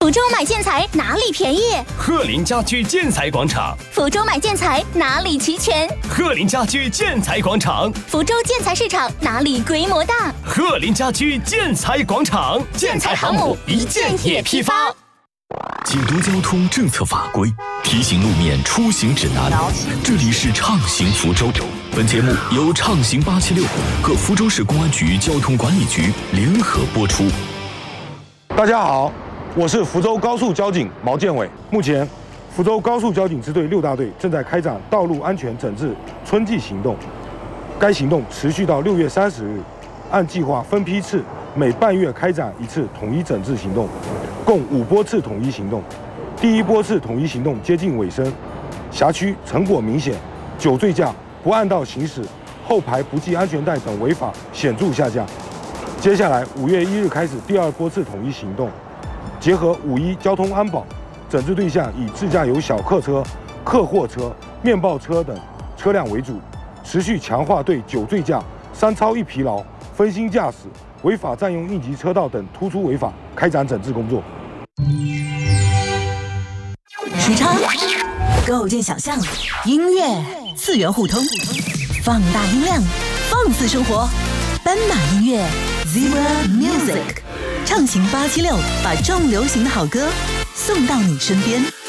福州买建材哪里便宜？ 鹤林家居建材广场。 福州买建材哪里齐全？ 鹤林家居建材广场。 福州建材市场哪里规模大？ 鹤林家居建材广场。 建材航母一件也批发。 解读交通政策法规，提醒路面出行指南。这里是畅行福州。本节目由畅行876和福州市公安局交通管理局联合播出。 大家好，我是福州高速交警毛建伟。目前，福州高速交警支队6大队正在开展道路安全整治春季行动。该行动持续到6月30日，按计划分批次，每半月开展一次统一整治行动，共5波次统一行动。第1波次统一行动接近尾声，辖区成果明显，酒醉驾、不按道行驶、后排不系安全带等违法显著下降。接下来5月1日开始第2波次统一行动，结合5.1交通安保，整治对象以自驾游小客车、客货车、面包车等车辆为主，持续强化对酒醉驾、3超1疲劳、分心驾驶、违法占用应急车道等突出违法开展整治工作。 时差构建想象，音乐次元互通，放大音量，放肆生活。斑马音乐 Zebra Music， 畅行876，把重流行的好歌送到你身边。